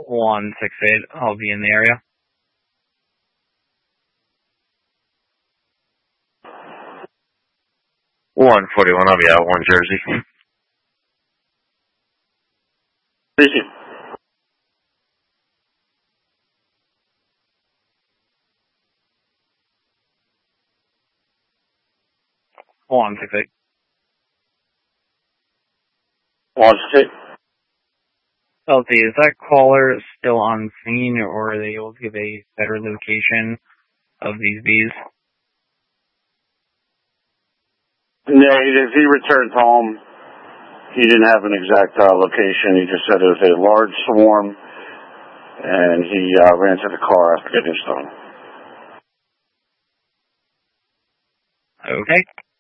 168, I'll be in the area. 141, I'll be out, 1 Jersey. Vision. One 68. 168. LT, is that caller still on scene, or are they able to give a better location of these bees? Negative. He returned home. He didn't have an exact location. He just said it was a large swarm, and he ran to the car after getting stung. Okay.